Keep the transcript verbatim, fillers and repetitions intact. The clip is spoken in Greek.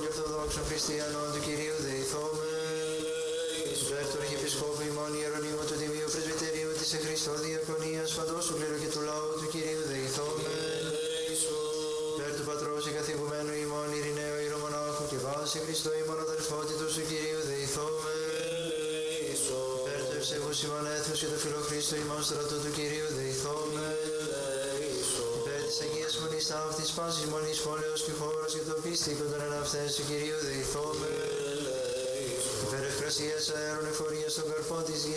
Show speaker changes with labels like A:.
A: και Ορθοδόξων Χριστιανών του Κυρίου δεηθώμε. Υπέρ του Αρχιεπισκόπου ημών Ιερονίμου του Τιμίου Πρεσβυτερίου της εν Χριστώ Διακονίας παντός του κλήρου και του λαού του Κυρίου δεηθώμε. Υπέρ του Πατρός και καθηγουμένου ημών Ειρηναίου Ιερομονάχου και βάση Χριστό ημών αδελφότητος του Κυρίου δεηθώμε. Υπέρ του ευσεβούς ημών έθνους και του φιλοχρίστου ημών στρατού του Κυρίου δεηθώμε. Υπέρ της Αγίας Μονής ταύτης πάσης μονής πόλεως και χώρος και το πίστικον των εναυτές του Κυρίου δεηθώμε. Υπέρ ευκρασίας αέρων εφορίας των καρπών της γης